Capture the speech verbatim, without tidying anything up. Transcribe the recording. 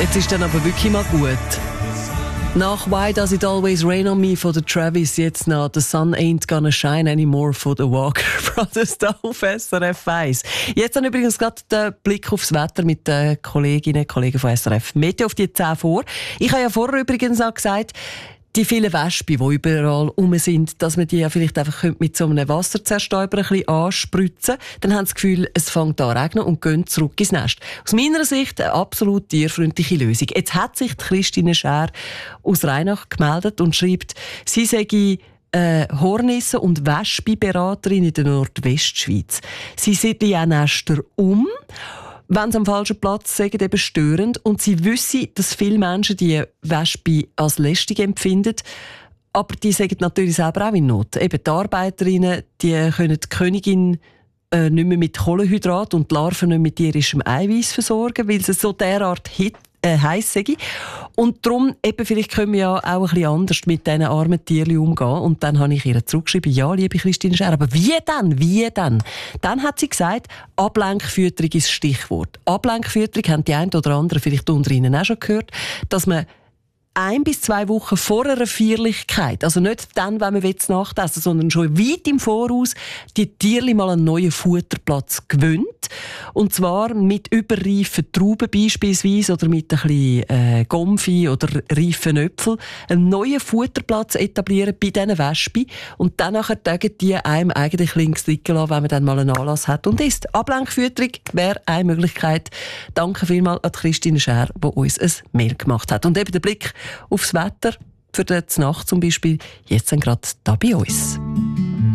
Jetzt ist dann aber wirklich mal gut. Nach Why Does It Always Rain on Me von der Travis, jetzt nach The Sun Ain't Gonna Shine Anymore von The Walker Brothers da auf S R F eins. Jetzt dann übrigens gerade den Blick aufs Wetter mit den Kolleginnen und Kollegen von S R F Meteo auf die zehn vor. Ich habe ja vorher übrigens auch gesagt, die vielen Wespen, die überall rum sind, dass man die ja vielleicht einfach mit so einem Wasserzerstäuber ein bisschen anspritzen. Dann haben sie das Gefühl, es fängt an zu regnen und gehen zurück ins Nest. Aus meiner Sicht eine absolut tierfreundliche Lösung. Jetzt hat sich Christine Schär aus Rheinach gemeldet und schreibt, sie sei äh, Hornissen- und Wespenberaterin in der Nordwestschweiz. Sie siedle auch Nester um, wenn sie am falschen Platz sind, eben störend. Und sie wissen, dass viele Menschen die Wespe als lästig empfinden. Aber die sagen natürlich selber auch in Not. Eben die Arbeiterinnen, die können die Königin äh, nicht mehr mit Kohlenhydrat und die Larven nicht mit tierischem Eiweiß versorgen, weil sie so derart hit Äh, heiss sei. Und darum, eben, vielleicht können wir ja auch ein bisschen anders mit diesen armen Tierchen umgehen. Und dann habe ich ihr zurückgeschrieben, ja, liebe Christine Schär, aber wie denn? Wie denn? Dann hat sie gesagt, Ablenkfütterung ist das Stichwort. Ablenkfütterung haben die einen oder anderen vielleicht unter Ihnen auch schon gehört, dass man ein bis zwei Wochen vor einer Feierlichkeit, also nicht dann, wenn man Nacht essen, sondern schon weit im Voraus, die Tierli mal einen neuen Futterplatz gewöhnt. Und zwar mit überreifen Trauben beispielsweise oder mit ein bisschen äh, Gomfi oder reifen Äpfeln einen neuen Futterplatz etablieren bei diesen Wespen und dann nachher tagen die einem eigentlich links liegen lassen, wenn man dann mal einen Anlass hat und isst. Ablenkfütterung wäre eine Möglichkeit. Danke vielmals an Christine Schär, die uns ein Mail gemacht hat. Und eben der Blick aufs Wetter für die Nacht zum Beispiel, jetzt sind gerade da bei uns.